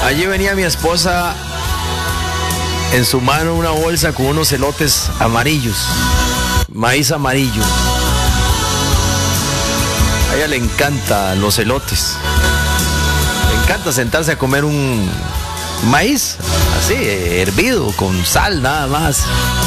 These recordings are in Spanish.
Allí venía mi esposa en su mano una bolsa con unos elotes amarillos, maíz amarillo. A ella le encantan los elotes. Le encanta sentarse a comer un maíz así, hervido, con sal nada más.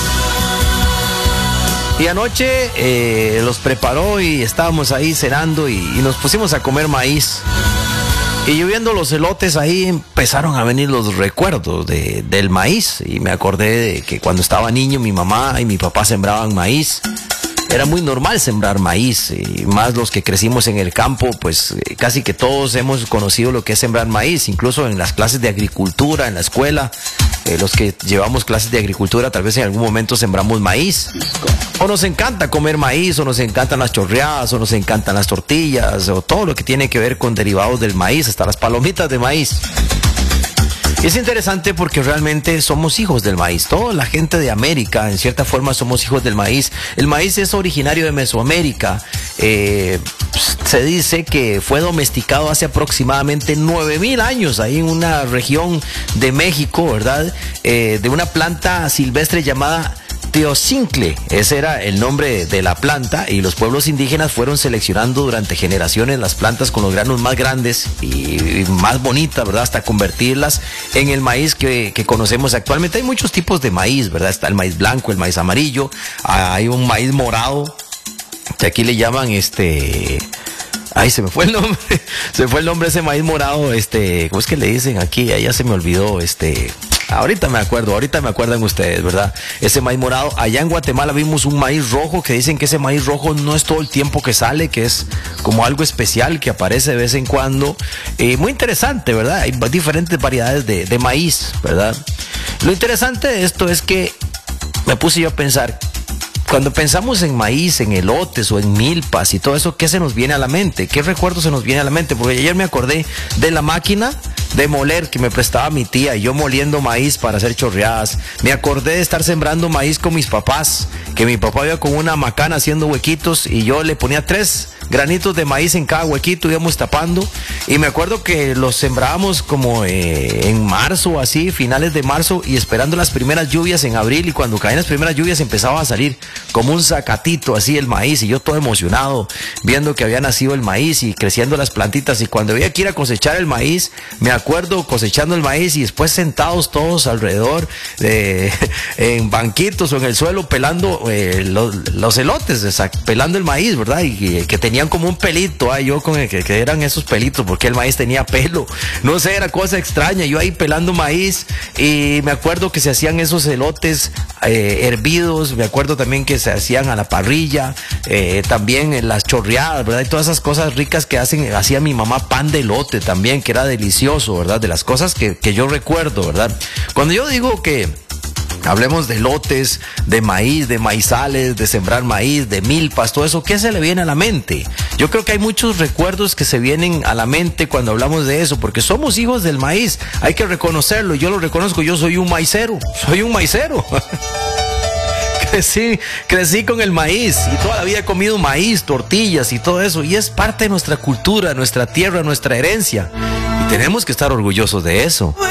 Y anoche los preparó y estábamos ahí cenando y nos pusimos a comer maíz. Y yo viendo los elotes ahí empezaron a venir los recuerdos del maíz. Y me acordé de que cuando estaba niño mi mamá y mi papá sembraban maíz. Era muy normal sembrar maíz, y más los que crecimos en el campo, pues casi que todos hemos conocido lo que es sembrar maíz, incluso en las clases de agricultura, en la escuela, los que llevamos clases de agricultura tal vez en algún momento sembramos maíz. O nos encanta comer maíz, o nos encantan las chorreadas, o nos encantan las tortillas, o todo lo que tiene que ver con derivados del maíz, hasta las palomitas de maíz. Es interesante porque realmente somos hijos del maíz. Toda la gente de América, en cierta forma, somos hijos del maíz. El maíz es originario de Mesoamérica. Se dice que fue domesticado hace aproximadamente 9,000 años ahí en una región de México, ¿verdad? De una planta silvestre llamada teocincle. Ese era el nombre de la planta, y los pueblos indígenas fueron seleccionando durante generaciones las plantas con los granos más grandes y más bonitas, ¿verdad? Hasta convertirlas en el maíz que conocemos actualmente. Hay muchos tipos de maíz, ¿verdad? Está el maíz blanco, el maíz amarillo, hay un maíz morado que aquí le llaman ay, se me fue el nombre. Se fue el nombre de ese maíz morado, ¿cómo es que le dicen aquí? Ya se me olvidó, ahorita me acuerdan ustedes, ¿verdad? Ese maíz morado. Allá en Guatemala vimos un maíz rojo, que dicen que ese maíz rojo no es todo el tiempo que sale, que es como algo especial que aparece de vez en cuando. Muy interesante, ¿verdad? Hay diferentes variedades de maíz, ¿verdad? Lo interesante de esto es que me puse yo a pensar, cuando pensamos en maíz, en elotes o en milpas y todo eso, ¿qué se nos viene a la mente? ¿Qué recuerdo se nos viene a la mente? Porque ayer me acordé de la máquina de moler que me prestaba mi tía, y yo moliendo maíz para hacer chorreadas. Me acordé de estar sembrando maíz con mis papás, que mi papá iba con una macana haciendo huequitos y yo le ponía 3 granitos de maíz en cada huequito, íbamos tapando, y me acuerdo que los sembrábamos como en marzo, así, finales de marzo, y esperando las primeras lluvias en abril, y cuando caían las primeras lluvias empezaba a salir como un zacatito así el maíz, y yo todo emocionado viendo que había nacido el maíz y creciendo las plantitas. Y cuando había que ir a cosechar el maíz, me acuerdo cosechando el maíz y después sentados todos alrededor en banquitos o en el suelo pelando los elotes, pelando el maíz, ¿verdad? Y que tenían como un pelito, yo con que eran esos pelitos, porque el maíz tenía pelo, no sé, era cosa extraña. Yo ahí pelando maíz, y me acuerdo que se hacían esos elotes hervidos. Me acuerdo también que se hacían a la parrilla, también en las chorreadas, ¿verdad? Y todas esas cosas ricas que hacía mi mamá, pan de elote también, que era delicioso, ¿verdad? De las cosas que yo recuerdo, ¿verdad? Cuando yo digo que hablemos de elotes, de maíz, de maizales, de sembrar maíz, de milpas, todo eso, ¿qué se le viene a la mente? Yo creo que hay muchos recuerdos que se vienen a la mente cuando hablamos de eso, porque somos hijos del maíz, hay que reconocerlo. Yo lo reconozco, yo soy un maicero. Crecí con el maíz, y toda la vida he comido maíz, tortillas y todo eso, y es parte de nuestra cultura, nuestra tierra, nuestra herencia, y tenemos que estar orgullosos de eso.